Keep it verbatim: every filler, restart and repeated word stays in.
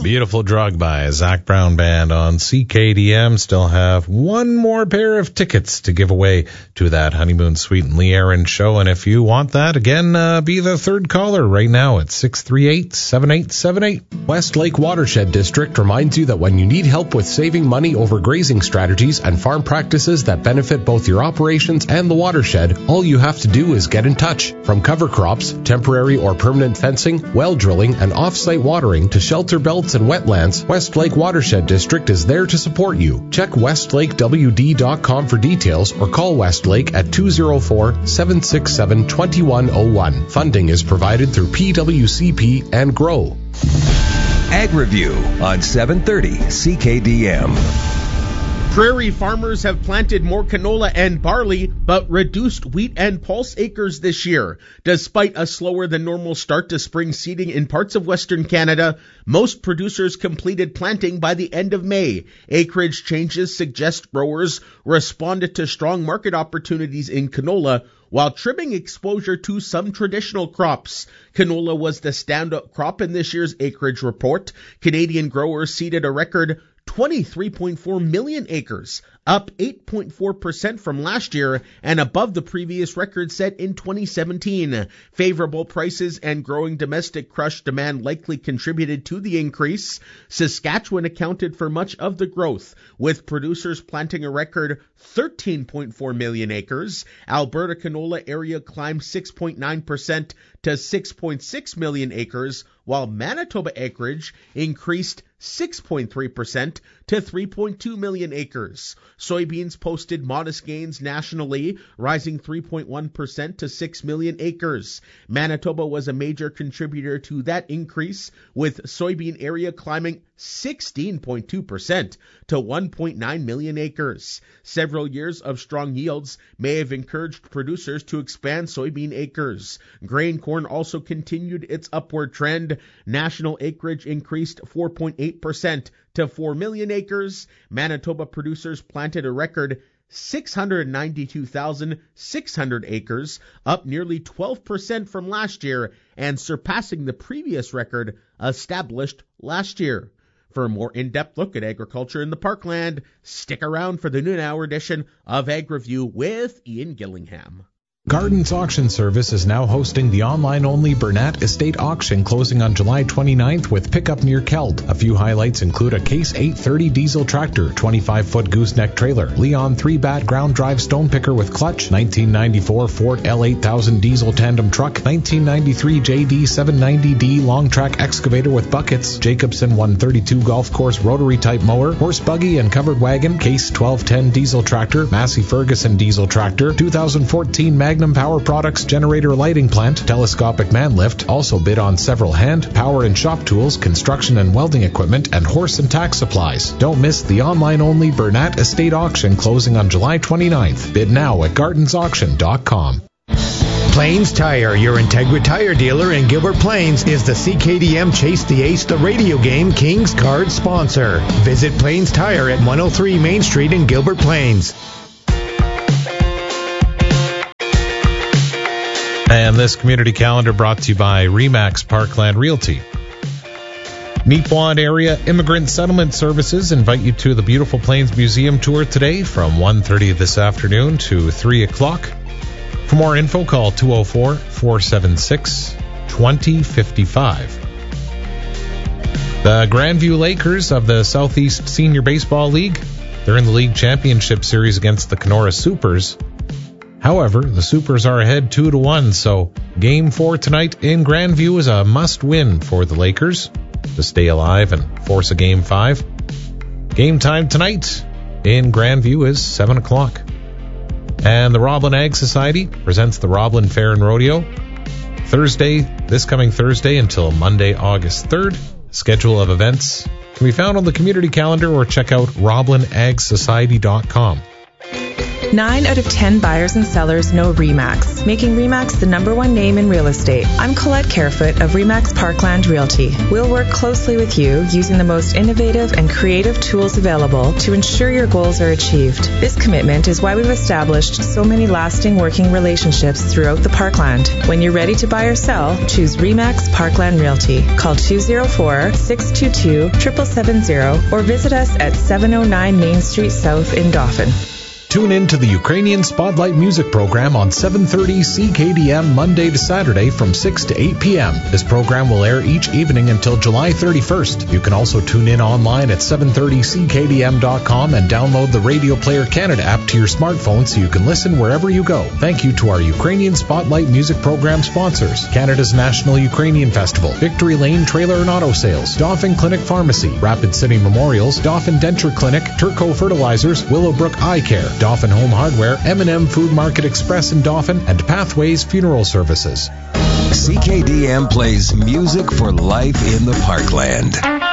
Beautiful Drug by Zach Brown Band on C K D M. Still have one more pair of tickets to give away to that Honeymoon Suite and Lee Aaron show. And if you want that, again, uh, be the third caller right now at six three eight, seven eight seven eight. Westlake Watershed District reminds you that when you need help with saving money over grazing strategies and farm practices that benefit both your operations and the watershed, all you have to do is get in touch. From cover crops, temporary or permanent fencing, well drilling, and off-site watering to shelter belts and wetlands, Westlake Watershed District is there to support you. Check westlake w d dot com for details or call Westlake at two oh four, seven six seven, two one oh one. Funding is provided through P W C P and GROW. Ag Review on seven thirty C K D M. Prairie farmers have planted more canola and barley, but reduced wheat and pulse acres this year. Despite a slower than normal start to spring seeding in parts of Western Canada, most producers completed planting by the end of May. Acreage changes suggest growers responded to strong market opportunities in canola, while trimming exposure to some traditional crops. Canola was the standout crop in this year's acreage report. Canadian growers seeded a record twenty-three point four million acres, up eight point four percent from last year and above the previous record set in twenty seventeen. Favorable prices and growing domestic crush demand likely contributed to the increase. Saskatchewan accounted for much of the growth, with producers planting a record thirteen point four million acres. Alberta canola area climbed six point nine percent to six point six million acres, while Manitoba acreage increased six point three percent to three point two million acres. Soybeans posted modest gains nationally, rising three point one percent to six million acres. Manitoba was a major contributor to that increase, with soybean area climbing sixteen point two percent to one point nine million acres. Several years of strong yields may have encouraged producers to expand soybean acres. Grain corn also continued its upward trend. National acreage increased four point eight percent to four million acres. Manitoba producers planted a record six hundred ninety-two thousand six hundred acres, up nearly twelve percent from last year and surpassing the previous record established last year. For a more in-depth look at agriculture in the Parkland, stick around for the noon hour edition of Ag Review with Ian Gillingham. Gardens Auction Service is now hosting the online-only Burnett Estate Auction closing on July twenty-ninth with pickup near Keld. A few highlights include a Case eight thirty diesel tractor, twenty-five foot gooseneck trailer, Leon three bat ground drive stone picker with clutch, nineteen ninety-four Ford L eight thousand diesel tandem truck, nineteen ninety-three J D seven ninety D long track excavator with buckets, Jacobson one thirty-two golf course rotary type mower, horse buggy and covered wagon, Case twelve ten diesel tractor, Massey Ferguson diesel tractor, two thousand fourteen Magnum Power Products generator lighting plant, telescopic man lift. Also bid on several hand, power and shop tools, construction and welding equipment, and horse and tack supplies. Don't miss the online-only Burnett Estate Auction closing on July twenty-ninth. Bid now at gardens auction dot com. Plains Tire, your Integra Tire dealer in Gilbert Plains, is the C K D M Chase the Ace the radio game Kings card sponsor. Visit Plains Tire at one oh three Main Street in Gilbert Plains. And this community calendar brought to you by Remax Parkland Realty. Neepawan Area Immigrant Settlement Services invite you to the Beautiful Plains Museum tour today from one thirty this afternoon to three o'clock. For more info, call two oh four, four seven six, two oh five five. The Grandview Lakers of the Southeast Senior Baseball League, they're in the league championship series against the Kenora Supers. However, the Supers are ahead two to one, so Game four tonight in Grandview is a must-win for the Lakers to stay alive and force a Game five. Game time tonight in Grandview is seven o'clock. And the Roblin Ag Society presents the Roblin Fair and Rodeo Thursday, this coming Thursday until Monday, August third. Schedule of events can be found on the community calendar or check out roblin ag society dot com. Nine out of ten buyers and sellers know RE/MAX, making RE/MAX the number one name in real estate. I'm Colette Carefoot of RE/MAX Parkland Realty. We'll work closely with you using the most innovative and creative tools available to ensure your goals are achieved. This commitment is why we've established so many lasting working relationships throughout the Parkland. When you're ready to buy or sell, choose RE/MAX Parkland Realty. Call two oh four, six two two, seven seven seven zero or visit us at seven oh nine Main Street South in Dauphin. Tune in to the Ukrainian Spotlight Music Program on seven thirty C K D M Monday to Saturday from six to eight p.m. This program will air each evening until July thirty-first. You can also tune in online at seven thirty C K D M dot com and download the Radio Player Canada app to your smartphone so you can listen wherever you go. Thank you to our Ukrainian Spotlight Music Program sponsors: Canada's National Ukrainian Festival, Victory Lane Trailer and Auto Sales, Dauphin Clinic Pharmacy, Rapid City Memorials, Dauphin Denture Clinic, Turco Fertilizers, Willowbrook Eye Care, Dauphin Home Hardware, M and M Food Market Express in Dauphin, and Pathways Funeral Services. C K D M plays music for life in the Parkland.